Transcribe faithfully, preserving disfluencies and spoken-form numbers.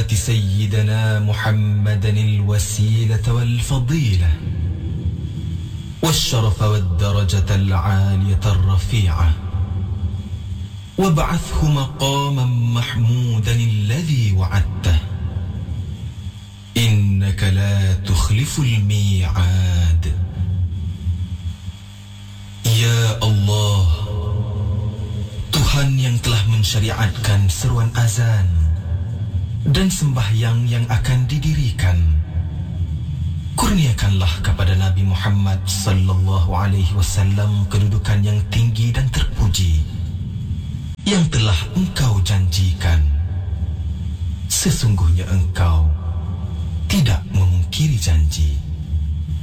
آت سيدنا محمدا الوسيلة والفضيلة والشرف والدرجة العالية الرفيعة وابعثه مقاما محمودا الذي وعدته إنك لا تخلف الميعاد. Ya Allah, Tuhan yang telah mensyariatkan seruan azan dan sembahyang yang akan didirikan, kurniakanlah kepada Nabi Muhammad sallallahu alaihi wasallam kedudukan yang tinggi dan terpuji yang telah engkau janjikan. Sesungguhnya engkau tidak memungkiri janji.